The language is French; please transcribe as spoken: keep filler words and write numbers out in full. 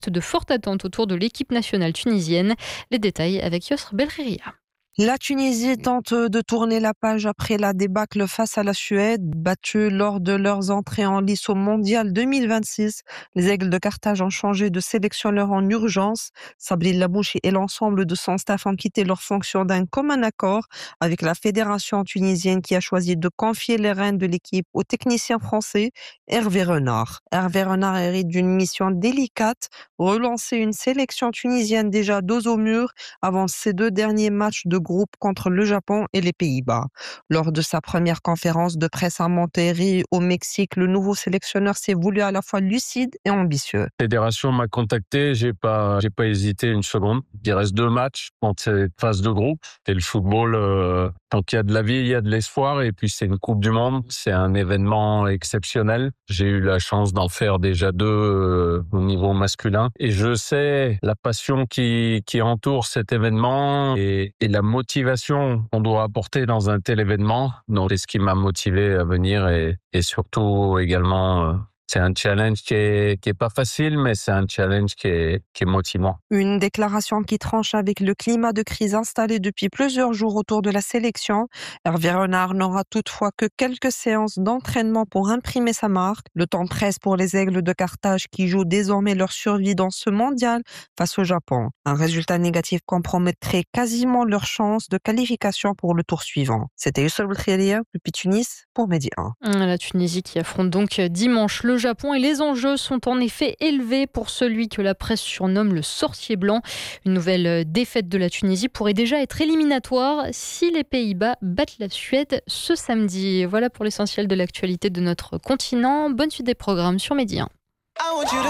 de fortes attentes autour de l'équipe nationale tunisienne. Les détails avec Yosr Belkhiria. La Tunisie tente de tourner la page après la débâcle face à la Suède, battue lors de leurs entrées en lice au Mondial deux mille vingt-six. Les Aigles de Carthage ont changé de sélectionneur en urgence. Sabri Labouchi et l'ensemble de son staff ont quitté leurs fonctions d'un commun accord avec la fédération tunisienne qui a choisi de confier les rênes de l'équipe au technicien français Hervé Renard. Hervé Renard hérite d'une mission délicate, relancer une sélection tunisienne déjà dos au mur avant ces deux derniers matchs de groupe contre le Japon et les Pays-Bas. Lors de sa première conférence de presse à Monterrey, au Mexique, le nouveau sélectionneur s'est voulu à la fois lucide et ambitieux. La fédération m'a contacté, j'ai pas, j'ai pas hésité une seconde. Il reste deux matchs dans cette phase de groupe. Et le football, euh, tant qu'il y a de la vie, il y a de l'espoir. Et puis c'est une Coupe du Monde, c'est un événement exceptionnel. J'ai eu la chance d'en faire déjà deux euh, au niveau masculin. Et je sais la passion qui, qui entoure cet événement et, et la motivation qu'on doit apporter dans un tel événement. Donc, c'est ce qui m'a motivé à venir et, et surtout également, euh, c'est un challenge qui est, qui est pas facile, mais c'est un challenge qui est, qui est motivant. Une déclaration qui tranche avec le climat de crise installé depuis plusieurs jours autour de la sélection. Hervé Renard n'aura toutefois que quelques séances d'entraînement pour imprimer sa marque. Le temps presse pour les Aigles de Carthage qui jouent désormais leur survie dans ce mondial face au Japon. Un résultat négatif compromettrait quasiment leur chance de qualification pour le tour suivant. C'était Youssef Belkhiria depuis Tunis pour Medi un. La Tunisie qui affronte donc dimanche le Japon et les enjeux sont en effet élevés pour celui que la presse surnomme le sorcier blanc. Une nouvelle défaite de la Tunisie pourrait déjà être éliminatoire si les Pays-Bas battent la Suède ce samedi. Voilà pour l'essentiel de l'actualité de notre continent. Bonne suite des programmes sur Medi un.